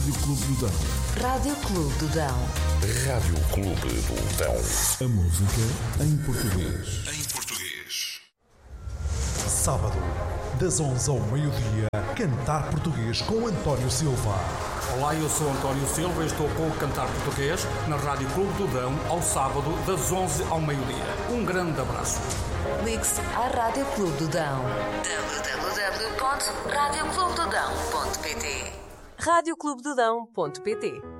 Rádio Clube do Dão. Rádio Clube do Dão. Rádio Clube do Dão. A música em português. Sábado, das 11 ao meio-dia, Cantar Português com António Silva. Olá, eu sou António Silva e estou com o Cantar Português na Rádio Clube do Dão, ao sábado, das 11 ao meio-dia. Um grande abraço. Ligue-se à Rádio Clube do Dão. www.radioclubedodão.pt radioclubedodão.pt